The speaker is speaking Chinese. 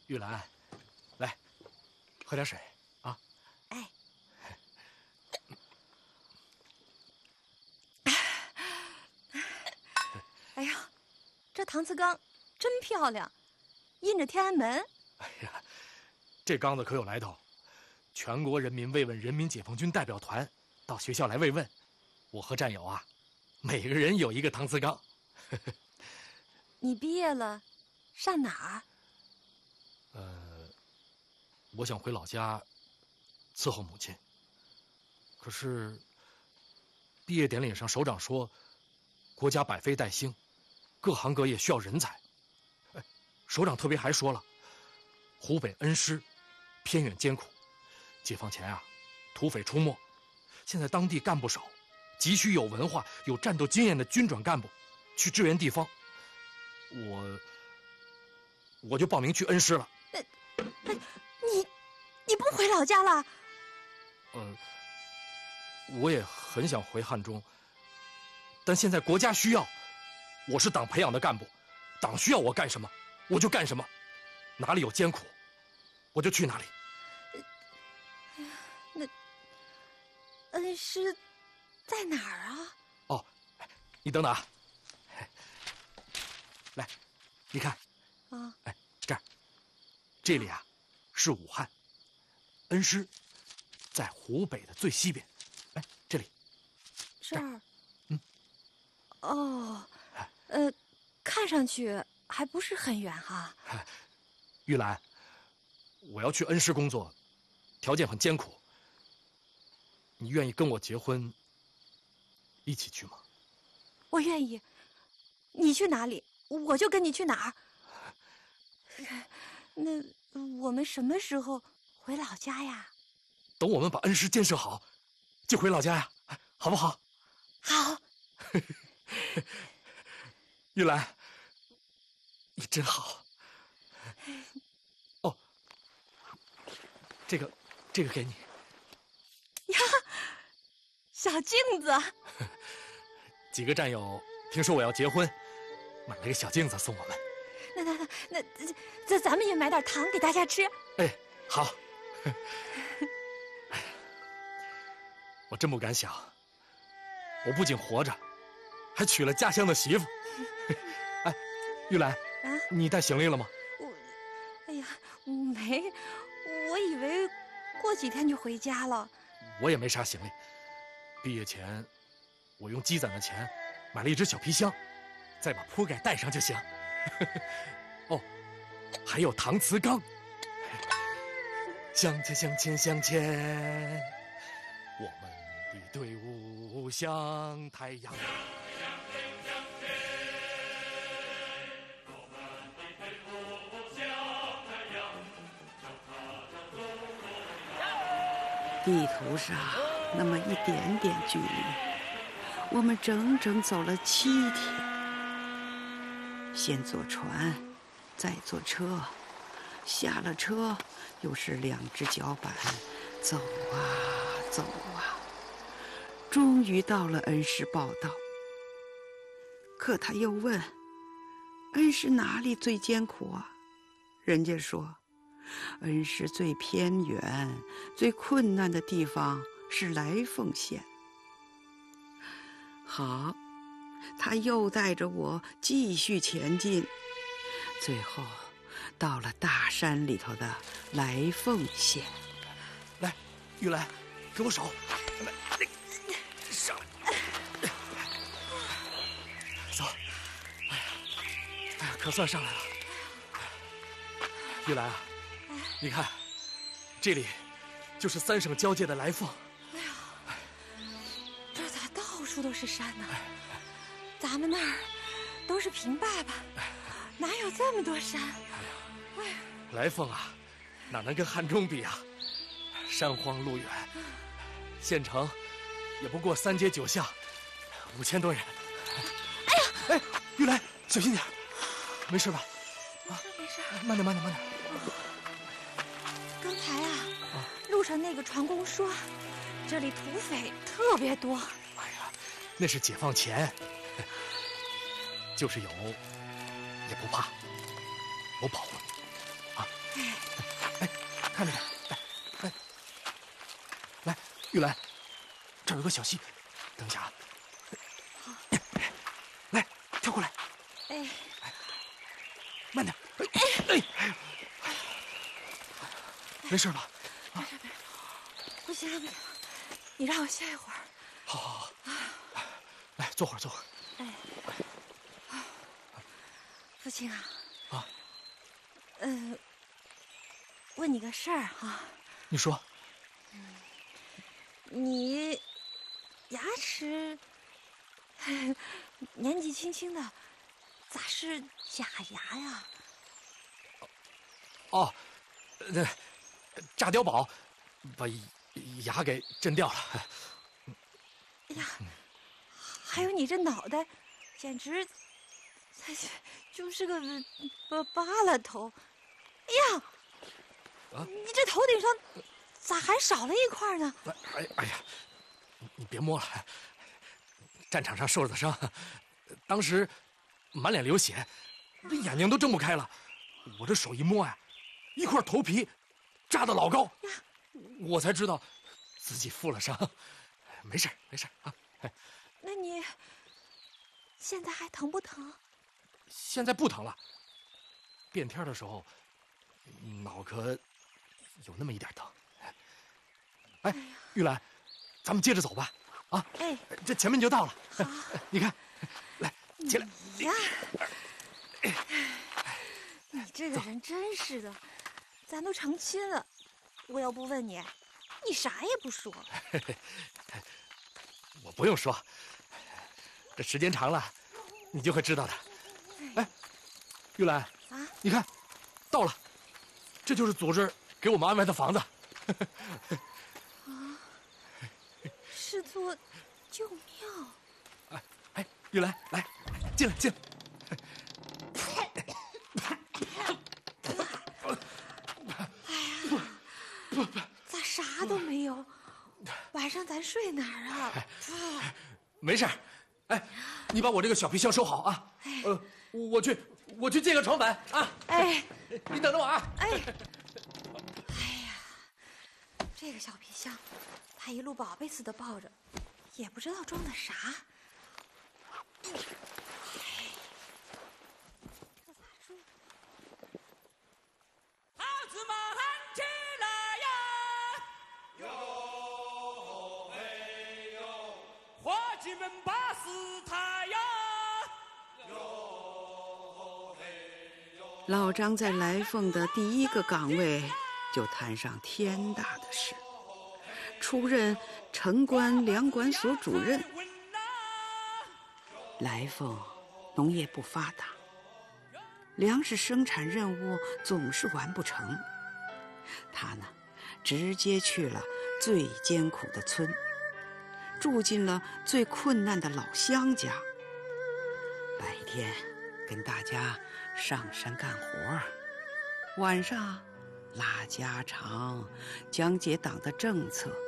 玉兰，来，喝点水啊。 哎。哎呀，这搪瓷缸真漂亮，印着天安门。 哎呀，这缸子可有来头，全国人民慰问人民解放军代表团到学校来慰问，我和战友啊，每个人有一个搪瓷缸。 你毕业了，上哪儿？ 我想回老家伺候母亲。可是毕业典礼上，首长说，国家百废待兴，各行各业需要人才。首长特别还说了，湖北恩施偏远艰苦，解放前啊，土匪出没，现在当地干部少，急需有文化、有战斗经验的军转干部去支援地方。我就报名去恩施了。 你不回老家了？ 我也很想回汉中，但现在国家需要，我是党培养的干部，党需要我干什么，我就干什么，哪里有艰苦，我就去哪里。 那恩施在哪儿啊？ 哦，你等等啊，来，你看， 啊， 这儿，这里啊是武汉，恩施在湖北的最西边。这里， 这儿， 哦， 看上去还不是很远哈。 玉兰，我要去恩施工作，条件很艰苦，你愿意跟我结婚，一起去吗？ 我愿意，你去哪里，我就跟你去哪儿。那我们什么时候回老家呀？ 等我们把恩施建设好，就回老家呀，好不好？ 好。 玉兰，你真好。哦，这个给你。 呀，小镜子。 几个战友听说我要结婚，买了个小镜子送我们。 那咱们也买点糖给大家吃。 哎，好。我真不敢想，我不仅活着，还娶了家乡的媳妇。哎，玉兰，你带行李了吗？ 哎呀，没，我以为过几天就回家了。 我也没啥行李，毕业前我用积攒的钱买了一只小皮箱，再把铺盖带上就行。哦，还有搪瓷缸。向前向前向前，我们的队伍像太阳。 地图上那么一点点距离，我们整整走了7天。先坐船，再坐车，下了车又是2只脚板，走啊走啊，终于到了恩施报道。可他又问，恩施哪里最艰苦啊？人家说，恩施最偏远、最困难的地方是来凤县。好，他又带着我继续前进，最后到了大山里头的来凤县。 来，玉兰，给我手，来，上来，走。哎呀，可算上来了。玉兰啊，你看，这里就是3省交界的来凤。 哎呀，这咋到处都是山呢？咱们那儿都是平坝坝，哪有这么多山？哎呀， 来凤啊，哪能跟汉中比啊？山荒路远，县城也不过3街9巷，5000多人。 哎呀， 哎，玉兰，小心点，没事吧？ 没事， 慢点。 刚才啊，路上那个船工说，这里土匪特别多。 哎呀，那是解放前，就是有，也不怕，我保护你啊。 哎， 玉兰，这儿有个小溪，等一下啊。来，跳过来。 哎， 慢点。没事吧？ 没事。不行了，你让我歇一会儿。 好。来，坐会儿。 哎，父亲啊。 啊。 问你个事儿哈。 你说。 你牙齿年纪轻轻的，咋是假牙呀？ 哦，那炸碉堡把牙给震掉了。 哎呀，还有你这脑袋，简直就是个疤了头。哎呀，你这头顶上咋还少了一块呢？ 哎呀，你别摸了，战场上受的伤，当时满脸流血，这眼睛都睁不开了。我这手一摸呀，一块头皮扎得老高，我才知道自己负了伤。没事啊。 那你现在还疼不疼？ 现在不疼了。变天的时候，脑壳有那么一点疼。哎，玉兰，咱们接着走吧。啊， 哎， 这前面就到了。 好， 你看，来，起来。 呀，你这个人真是的，咱都成亲了，我要不问你，你啥也不说。 我不用说，这时间长了，你就会知道的。哎，玉兰啊， 你看，到了，这就是组织给我们安排的房子。 是座旧庙。 哎，玉兰，来，进来。 咋啥都没有？晚上咱睡哪儿啊？ 没事。哎，你把我这个小皮箱收好啊。我去借个床板啊。 哎， 你等着我啊。 哎呀，这个小皮箱，他一路宝贝似的抱着，也不知道装的啥。这咋住？ 孩子们起来呀！哟嘿哟，伙计们把事抬呀！哟嘿哟。 老张在来凤的第一个岗位就摊上天大的事，出任城关粮管所主任。来凤农业不发达，粮食生产任务总是完不成。他呢，直接去了最艰苦的村，住进了最困难的老乡家。白天跟大家上山干活，晚上拉家常，讲解党的政策，